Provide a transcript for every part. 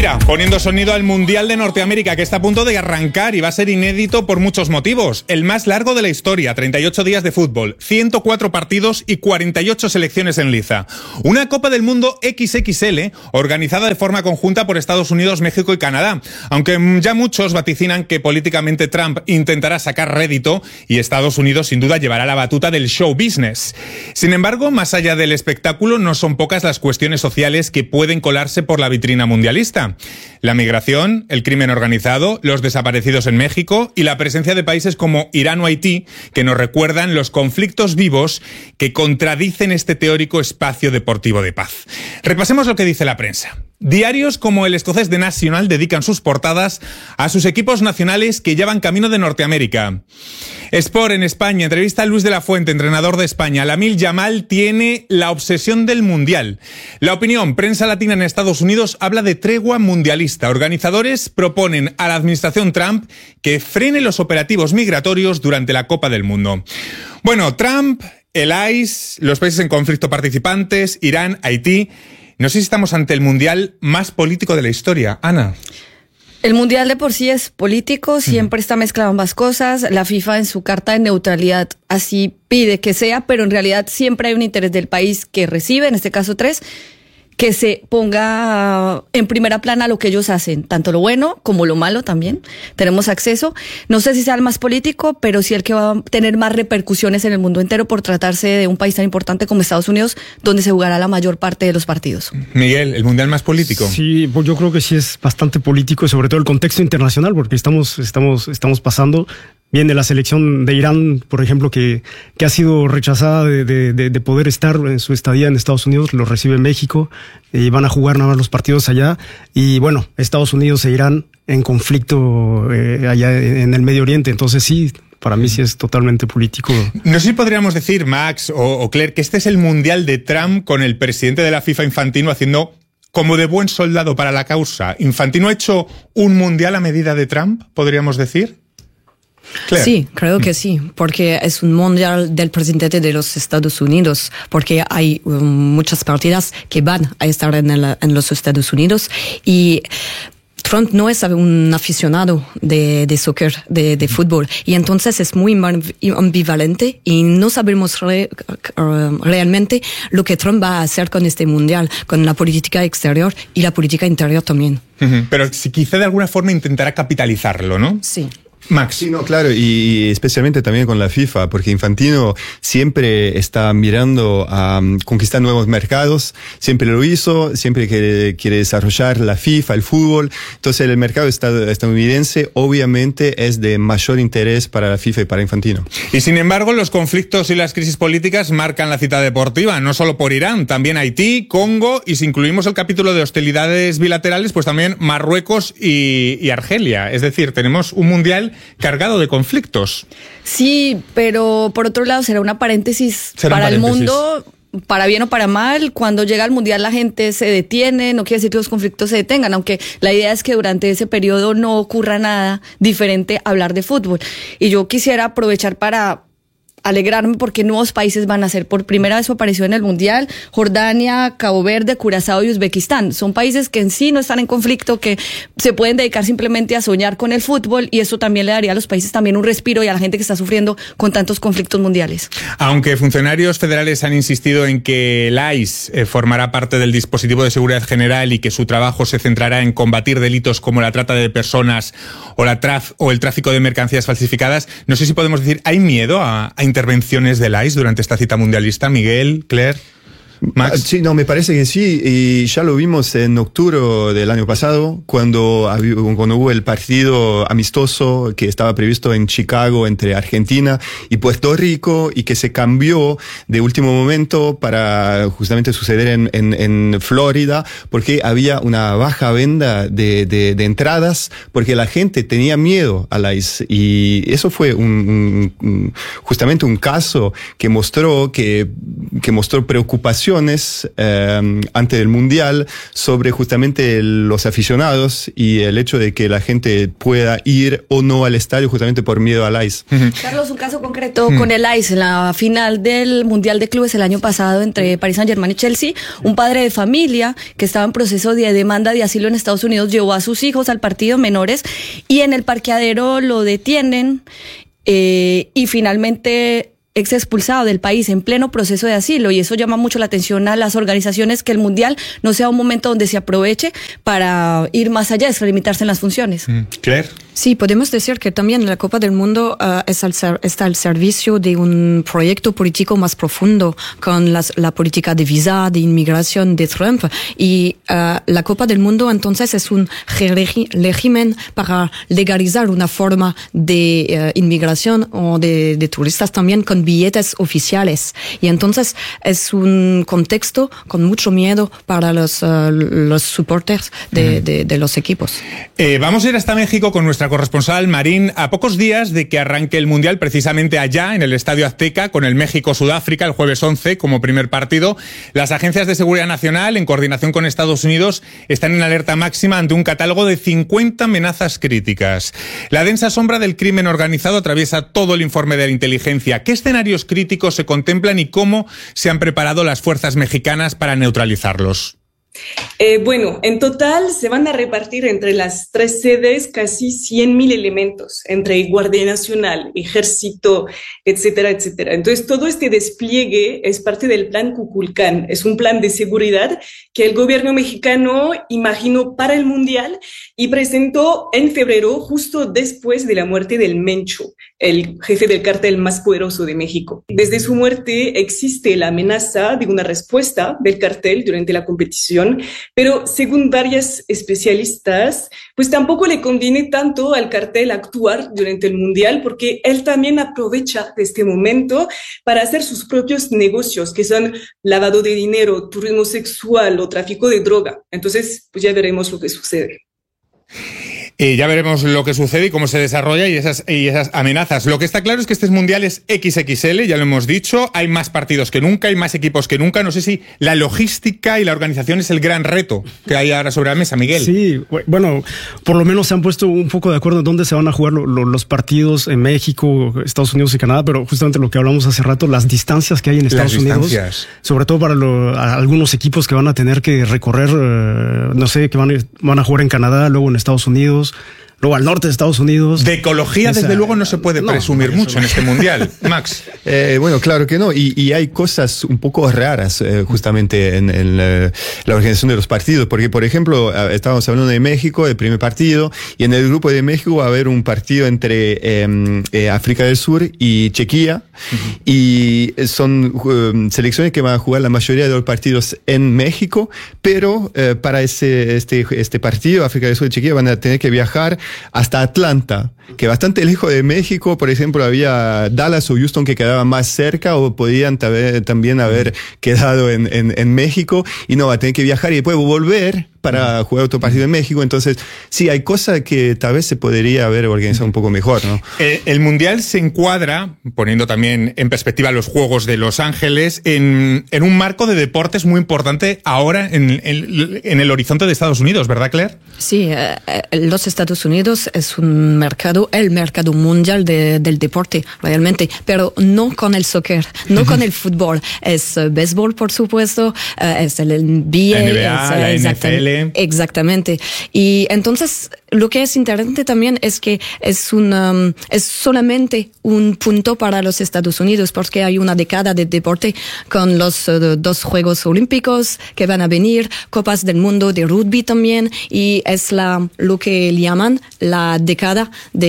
Mira, poniendo sonido al Mundial de Norteamérica, que está a punto de arrancar y va a ser inédito por muchos motivos. El más largo de la historia, 38 días de fútbol, 104 partidos y 48 selecciones en liza. Una Copa del Mundo XXL organizada de forma conjunta por Estados Unidos, México y Canadá. Aunque ya muchos vaticinan que políticamente Trump intentará sacar rédito y Estados Unidos sin duda llevará la batuta del show business. Sin embargo, más allá del espectáculo, no son pocas las cuestiones sociales que pueden colarse por la vitrina mundialista. La migración, el crimen organizado, los desaparecidos en México y la presencia de países como Irán o Haití, que nos recuerdan los conflictos vivos que contradicen este teórico espacio deportivo de paz. Repasemos lo que dice la prensa. Diarios como el escocés The National dedican sus portadas a sus equipos nacionales que ya van camino de Norteamérica. Sport en España entrevista a Luis de la Fuente, entrenador de España. Lamine Yamal tiene la obsesión del Mundial. La Opinión, prensa latina en Estados Unidos, habla de tregua mundialista. Organizadores proponen a la administración Trump que frene los operativos migratorios durante la Copa del Mundo. Bueno, Trump, el ICE, los países en conflicto participantes, Irán, Haití. No sé si estamos ante el Mundial más político de la historia. Ana. El Mundial de por sí es político, siempre está mezclado ambas cosas. La FIFA en su carta de neutralidad así pide que sea, pero en realidad siempre hay un interés del país que recibe, en este caso 3, que se ponga en primera plana lo que ellos hacen, tanto lo bueno como lo malo también. Tenemos acceso. No sé si sea el más político, pero sí el que va a tener más repercusiones en el mundo entero por tratarse de un país tan importante como Estados Unidos, donde se jugará la mayor parte de los partidos. Miguel, ¿el Mundial más político? Sí, pues yo creo que sí es bastante político, sobre todo el contexto internacional, porque estamos pasando. Viene la selección de Irán, por ejemplo, que ha sido rechazada de poder estar en su estadía en Estados Unidos, lo recibe México, y van a jugar nada más los partidos allá. Y bueno, Estados Unidos e Irán en conflicto allá en el Medio Oriente. Entonces sí, para mí sí es totalmente político. No sé si podríamos decir, Max o Claire, que este es el Mundial de Trump con el presidente de la FIFA, Infantino, haciendo como de buen soldado para la causa. ¿Infantino ha hecho un Mundial a medida de Trump, podríamos decir? Claire. Sí, creo que sí, porque es un mundial del presidente de los Estados Unidos, porque hay muchas partidas que van a estar en los Estados Unidos y Trump no es un aficionado de soccer, de fútbol, y entonces es muy ambivalente y no sabemos realmente lo que Trump va a hacer con este mundial, con la política exterior y la política interior también. Pero si quizá de alguna forma intentará capitalizarlo, ¿no? Sí. Max. Sí, no, claro, y especialmente también con la FIFA, porque Infantino siempre está mirando a conquistar nuevos mercados, siempre lo hizo, siempre quiere desarrollar la FIFA, el fútbol. Entonces el mercado estadounidense obviamente es de mayor interés para la FIFA y para Infantino. Y sin embargo, los conflictos y las crisis políticas marcan la cita deportiva, no solo por Irán, también Haití, Congo, y si incluimos el capítulo de hostilidades bilaterales, pues también Marruecos y Argelia. Es decir, tenemos un mundial cargado de conflictos. Sí, pero por otro lado será una paréntesis para el mundo, para bien o para mal. Cuando llega al Mundial la gente se detiene, no quiere decir que los conflictos se detengan, aunque la idea es que durante ese periodo no ocurra nada diferente a hablar de fútbol. Y yo quisiera aprovechar para alegrarme porque nuevos países van a ser por primera vez su aparición en el Mundial: Jordania, Cabo Verde, Curazao y Uzbekistán. Son países que en sí no están en conflicto, que se pueden dedicar simplemente a soñar con el fútbol, y eso también le daría a los países también un respiro y a la gente que está sufriendo con tantos conflictos mundiales. Aunque funcionarios federales han insistido en que el ICE formará parte del dispositivo de seguridad general y que su trabajo se centrará en combatir delitos como la trata de personas o el tráfico de mercancías falsificadas, no sé si podemos decir, ¿hay miedo a intervenciones del ICE durante esta cita mundialista? Miguel, Claire, Max. Sí, no, me parece que sí, y ya lo vimos en octubre del año pasado, cuando hubo el partido amistoso que estaba previsto en Chicago entre Argentina y Puerto Rico, y que se cambió de último momento para justamente suceder en Florida, porque había una baja venta de entradas, porque la gente tenía miedo a la ICE, y eso fue justamente un caso que mostró preocupación discusiones antes del Mundial sobre justamente los aficionados y el hecho de que la gente pueda ir o no al estadio justamente por miedo al ICE. Carlos, un caso concreto con el ICE, en la final del Mundial de Clubes el año pasado entre Paris Saint-Germain y Chelsea, un padre de familia que estaba en proceso de demanda de asilo en Estados Unidos llevó a sus hijos al partido menores y en el parqueadero lo detienen y finalmente es expulsado del país en pleno proceso de asilo, y eso llama mucho la atención a las organizaciones, que el Mundial no sea un momento donde se aproveche para ir más allá, extralimitarse en las funciones. Claire. Sí, podemos decir que también la Copa del Mundo está al servicio de un proyecto político más profundo con la política de visa, de inmigración de Trump, y la Copa del Mundo entonces es un régimen para legalizar una forma de inmigración o de turistas también con billetes oficiales, y entonces es un contexto con mucho miedo para los supporters de los equipos. Vamos a ir hasta México con nuestra corresponsal Marín, a pocos días de que arranque el Mundial, precisamente allá en el Estadio Azteca, con el México-Sudáfrica el jueves 11 como primer partido. Las agencias de seguridad nacional, en coordinación con Estados Unidos, están en alerta máxima ante un catálogo de 50 amenazas críticas. La densa sombra del crimen organizado atraviesa todo el informe de la inteligencia. ¿Qué escenarios críticos se contemplan y cómo se han preparado las fuerzas mexicanas para neutralizarlos? Bueno, en total se van a repartir entre las 3 sedes casi 100.000 elementos, entre Guardia Nacional, Ejército, etcétera, etcétera. Entonces, todo este despliegue es parte del Plan Kukulcán. Es un plan de seguridad que el gobierno mexicano imaginó para el Mundial y presentó en febrero, justo después de la muerte del Mencho, el jefe del cártel más poderoso de México. Desde su muerte existe la amenaza de una respuesta del cártel durante la competición, pero según varias especialistas, pues tampoco le conviene tanto al cartel actuar durante el Mundial, porque él también aprovecha de este momento para hacer sus propios negocios, que son lavado de dinero, turismo sexual o tráfico de droga. Entonces, pues ya veremos lo que sucede. Ya veremos lo que sucede y cómo se desarrolla y esas amenazas. Lo que está claro es que este Mundial es XXL, ya lo hemos dicho. Hay más partidos que nunca, hay más equipos que nunca. No sé si la logística y la organización es el gran reto que hay ahora sobre la mesa, Miguel. Sí, bueno, por lo menos se han puesto un poco de acuerdo en dónde se van a jugar los partidos en México, Estados Unidos y Canadá, pero justamente lo que hablamos hace rato, las distancias que hay en Estados Unidos, sobre todo para algunos equipos que van a tener que recorrer, no sé, que van a jugar en Canadá, luego en Estados Unidos, luego al norte de Estados Unidos. De ecología, desde luego, no se puede presumir mucho en este Mundial. Max. Bueno, claro que no. Y hay cosas un poco raras justamente en la organización de los partidos. Porque, por ejemplo, estábamos hablando de México, el primer partido, y en el grupo de México va a haber un partido entre África del Sur y Chequia. Y son selecciones que van a jugar la mayoría de los partidos en México, pero para este partido, África del Sur y Chequia van a tener que viajar hasta Atlanta, que bastante lejos de México. Por ejemplo, había Dallas o Houston que quedaban más cerca, o podían también haber quedado en México, y no, va a tener que viajar y después volver para jugar otro partido en México. Entonces, sí, hay cosas que tal vez se podría haber organizado un poco mejor, ¿no? El Mundial se encuadra, poniendo también en perspectiva los Juegos de Los Ángeles, en un marco de deportes muy importante ahora en el horizonte de Estados Unidos, ¿verdad, Claire? Sí, los Estados Unidos es el mercado mundial del deporte, realmente, pero no con el soccer, no con el fútbol. Es béisbol, por supuesto, es el NBA, la NFL. Exactamente. Y entonces, lo que es interesante también es que es solamente un punto para los Estados Unidos, porque hay una década de deporte con los 2 Juegos Olímpicos que van a venir, Copas del Mundo de rugby también, y es lo que llaman la década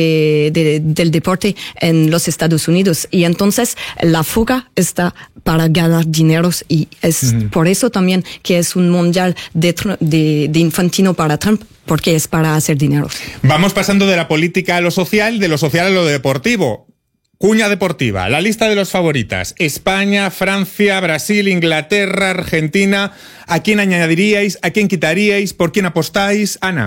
del deporte en los Estados Unidos. Y entonces la fuga está para ganar dineros, y es por eso también que es un mundial de Infantino para Trump, porque es para hacer dinero. Vamos pasando de la política a lo social, de lo social a lo deportivo. Cuña deportiva, la lista de los favoritas: España, Francia, Brasil, Inglaterra, Argentina. ¿A quién añadiríais? ¿A quién quitaríais? ¿Por quién apostáis? Ana.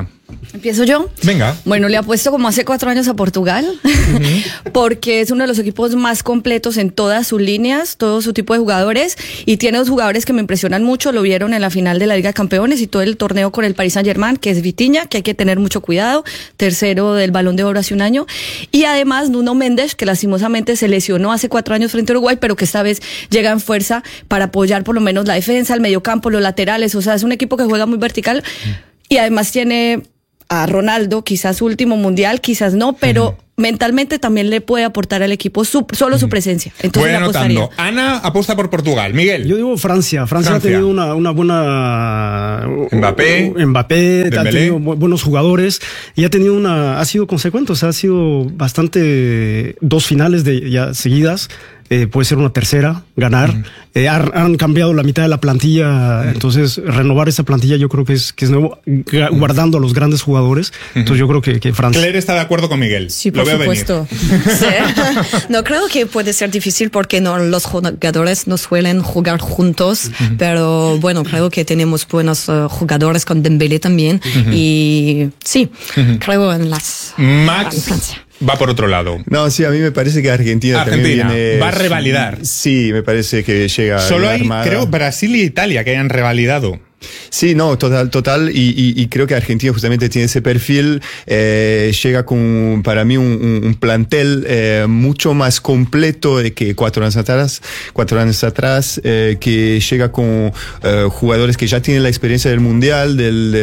¿Empiezo yo? Venga. Bueno, le apuesto como hace 4 años a Portugal, porque es uno de los equipos más completos en todas sus líneas, todo su tipo de jugadores, y tiene 2 jugadores que me impresionan mucho, lo vieron en la final de la Liga de Campeones y todo el torneo con el Paris Saint-Germain, que es Vitinha, que hay que tener mucho cuidado, tercero del Balón de Oro hace un año, y además Nuno Mendes, que lastimosamente se lesionó hace 4 años frente a Uruguay, pero que esta vez llega en fuerza para apoyar por lo menos la defensa, el mediocampo, los laterales, o sea, es un equipo que juega muy vertical, y además tiene a Ronaldo, quizás su último mundial, quizás no, pero mentalmente también le puede aportar al equipo solo su presencia. Entonces voy anotando. Ana apuesta por Portugal. Miguel. Yo digo Francia. Francia ha tenido una buena... Mbappé, ha tenido buenos jugadores y ha sido consecuente, o sea, ha sido bastante 2 finales ya seguidas. Puede ser una tercera, ganar. Han cambiado la mitad de la plantilla, entonces renovar esa plantilla yo creo que es nuevo, guardando a los grandes jugadores. Entonces yo creo que Francia. Claire está de acuerdo con Miguel. Sí, por supuesto. Sí. No, creo que puede ser difícil porque los jugadores no suelen jugar juntos, pero bueno, creo que tenemos buenos jugadores con Dembélé también y sí, creo en Francia. Va por otro lado. No, sí, a mí me parece que Argentina también viene... va a revalidar. Sí, me parece que llega... Solo hay, creo, Brasil y Italia que hayan revalidado. Sí, no, total, y creo que Argentina justamente tiene ese perfil, llega con, para mí, un plantel mucho más completo que 4 años atrás, que llega con jugadores que ya tienen la experiencia del Mundial,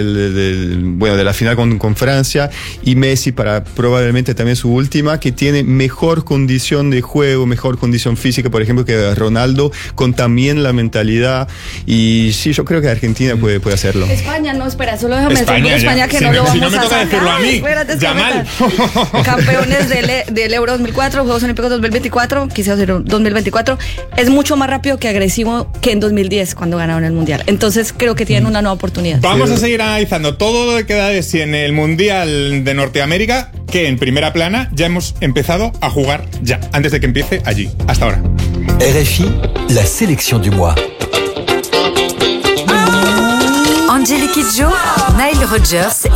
de la final con Francia, y Messi para probablemente también su última, que tiene mejor condición de juego, mejor condición física, por ejemplo, que Ronaldo, con también la mentalidad, y sí, yo creo que Argentina puede hacerlo. España, no, espera, solo déjame decir España que no lo vamos a sacar. Decirlo a mí, Yamal. Campeones del Euro 2004, Juegos Olímpicos 2024, quizás 2024, es mucho más rápido que agresivo que en 2010 cuando ganaron el Mundial. Entonces creo que tienen una nueva oportunidad. Vamos a seguir analizando todo lo que queda de si en el Mundial de Norteamérica, que en primera plana ya hemos empezado a jugar ya, antes de que empiece allí. Hasta ahora. RFI, la sélection du mois. Angélique Kidjo, Nile Rodgers